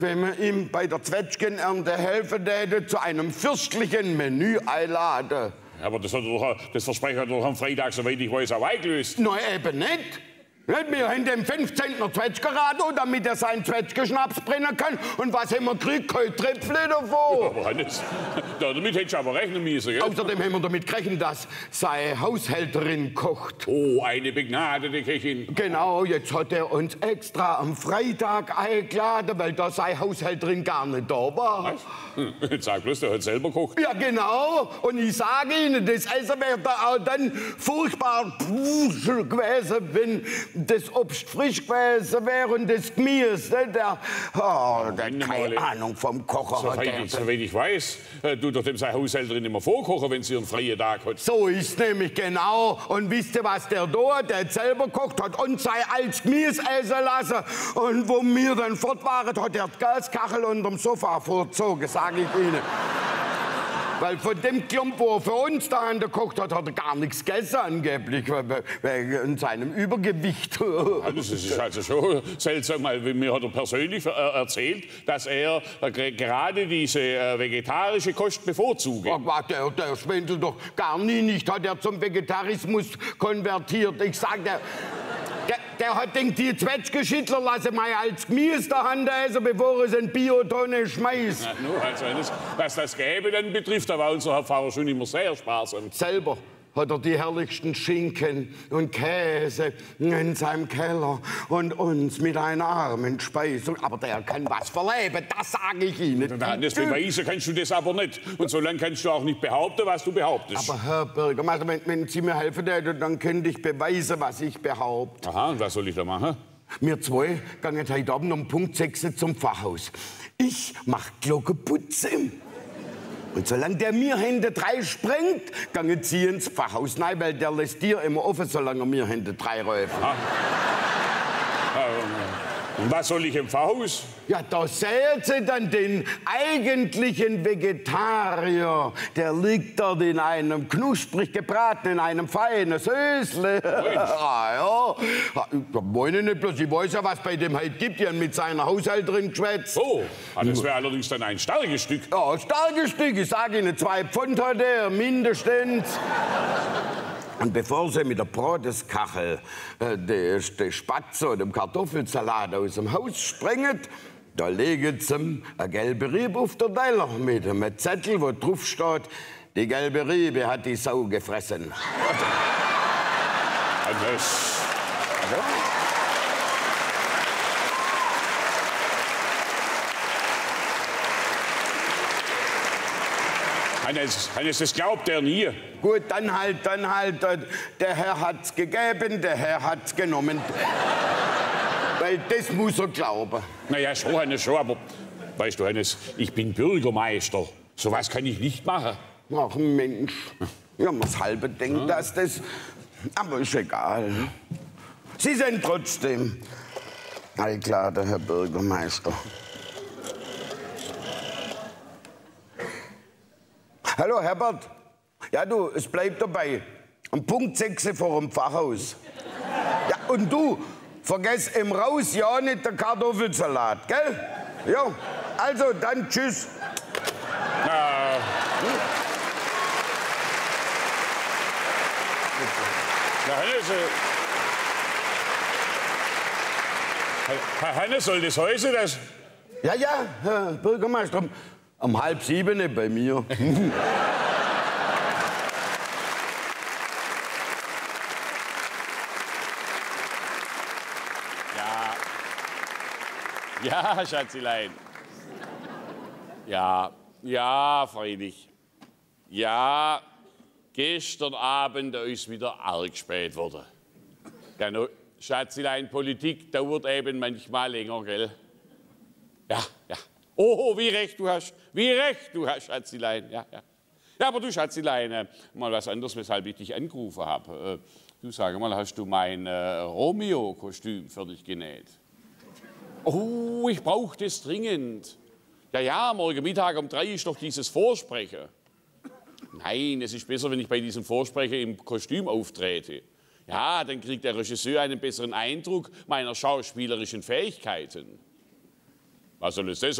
wenn man ihm bei der Zwetschgenernte helfen täte, zu einem fürstlichen Menü einladen. Aber das Versprechen hat doch am Freitag, soweit ich weiß, auch eingelöst. Nein, eben nicht. Wir haben dem 15. Zwetschgenradio, damit er seinen Zwetschgenschnaps brennen kann. Und was haben wir gekriegt? Kein Tröpfchen davon. Aber Hannes, damit hättest du aber rechnen müssen, gell? Außerdem haben wir damit gerechnet, dass seine Haushälterin kocht. Oh, eine begnadete Köchin. Genau, jetzt hat er uns extra am Freitag eingeladen, weil da seine Haushälterin gar nicht da war. Was? Jetzt sag bloß, der hat selber gekocht. Ja, genau. Und ich sage Ihnen, das Essen wäre da auch dann furchtbar gewesen, wenn das Obst frisch gewesen wäre und das Gemüse, der keine Ahnung vom Kochen hat. Soweit ich weiß, tut doch dem seine Haushälterin immer vorkochen, wenn sie einen freien Tag hat. So ist nämlich genau. Und wisst ihr, was der da hat? Der hat selber gekocht, hat uns sein altes Gemüse essen lassen. Und wo wir dann fort waren, hat er die Gaskachel unterm Sofa vorgezogen, sage ich Ihnen. Weil von dem Klump, wo er für uns da gekocht hat, hat er gar nichts gegessen, angeblich, wegen seinem Übergewicht. Das ist also schon seltsam, weil mir hat er persönlich erzählt, dass er gerade diese vegetarische Kost bevorzugt. Aber der schwindelt doch gar nicht, hat er zum Vegetarismus konvertiert. Ich sag, der hat die Zwetschgenschnittler lassen mal als Gemüse der Hand essen, bevor es in Biotonne schmeißt. Na, nur, also was das Gäbe dann betrifft, da war unser Herr Pfarrer schon immer sehr sparsam. Selber hat er die herrlichsten Schinken und Käse in seinem Keller und uns mit einer armen Speisung. Aber der kann was verleben, das sage ich Ihnen. Das beweisen kannst du das aber nicht. Und so lange kannst du auch nicht behaupten, was du behauptest. Aber Herr Bürgermeister, wenn Sie mir helfen würden, dann könnte ich beweisen, was ich behaupte. Aha, und was soll ich da machen? Wir zwei gehen heute Abend um Punkt 6 zum Pfarrhaus. Ich mach Glockenputze. Und solange der mir Hände 3 sprengt, gehen Sie ins Pfarrhaus rein, weil der lässt dir immer offen, solange mir Hände 3 räufen. Und was soll ich im Pfarrhaus? Ja, da sehen Sie dann den eigentlichen Vegetarier. Der liegt dort in einem knusprig gebraten, in einem feinen Sösle. Ja. Da meine ich nicht bloß, ich weiß ja, was bei dem heute gibt. Die haben mit seiner Haushälterin geschwätzt. Oh, das wäre allerdings dann ein starkes Stück. Ja, ein starkes Stück. Ich sage Ihnen, 2 Pfund hat er, mindestens. Und bevor Sie mit der Broteskachel den Spatz oder den Kartoffelsalat aus dem Haus sprengen, da legen Sie ihm eine gelbe Riebe auf den Teller mit einem Zettel, wo drauf steht, die gelbe Riebe hat die Sau gefressen. Hannes, das glaubt er nie. Gut, dann halt, der Herr hat's gegeben, der Herr hat's genommen. Weil das muss er glauben. Naja, schon, Hannes, schon, aber weißt du, Hannes, ich bin Bürgermeister. So was kann ich nicht machen. Ach Mensch, ja, man's halbe denkt, dass das... Aber ist egal. Sie sind trotzdem allklar, Herr Bürgermeister. Hallo, Herbert. Ja, du, es bleibt dabei. Um Punkt 6 vor dem Pfarrhaus. Ja, und du, vergiss im Raus ja nicht den Kartoffelsalat, gell? Ja, also dann tschüss. Ja, Hannes, soll das heißen, dass... Ja, Herr Bürgermeister, um 6:30 bei mir. Ja, Schatzilein. Ja, freilich. Ja, gestern Abend ist wieder arg spät geworden. Ja, no, Schatzilein, Politik dauert eben manchmal länger, gell? Ja. Oh, wie recht du hast. Wie recht du hast, Schatzilein. Ja. Ja, aber du, Schatzilein, mal was anderes, weshalb ich dich angerufen habe. Du, sag mal, hast du mein Romeo-Kostüm für dich genäht? Oh, ich brauche das dringend. Ja, morgen Mittag um 3 ist doch dieses Vorsprechen. Nein, es ist besser, wenn ich bei diesem Vorsprechen im Kostüm auftrete. Ja, dann kriegt der Regisseur einen besseren Eindruck meiner schauspielerischen Fähigkeiten. Was soll es das